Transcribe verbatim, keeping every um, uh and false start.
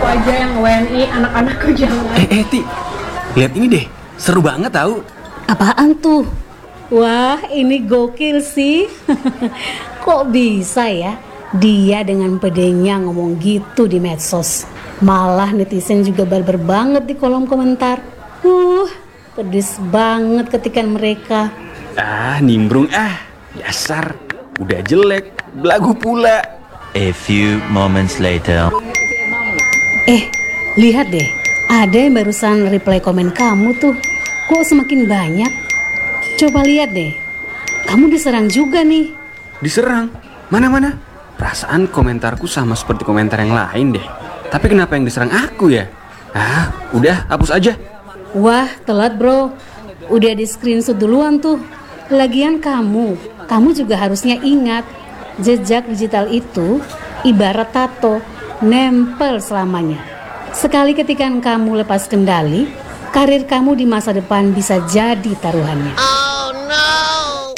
aja yang W N I, anak-anakku jangan. Eh, eh, Ti, lihat ini deh, seru banget tahu. Apaan tuh? Wah, ini gokil sih. Kok bisa ya dia dengan pedenya ngomong gitu di medsos? Malah netizen juga barbar banget di kolom komentar. Uh, pedes banget ketikan mereka. Ah, nimbrung ah, dasar. Udah jelek, belagu pula. A few moments later. Eh, lihat deh, ada yang barusan reply komen kamu tuh. Kok semakin banyak? Coba lihat deh, kamu diserang juga nih. Diserang? Mana-mana? Perasaan komentarku sama seperti komentar yang lain deh. Tapi kenapa yang diserang aku ya? Ah, udah, hapus aja. Wah, telat bro. Udah di screenshot duluan tuh. Lagian kamu, kamu juga harusnya ingat, jejak digital itu ibarat tato, nempel selamanya. Sekali ketika kamu lepas kendali, karir kamu di masa depan bisa jadi taruhannya. Oh no!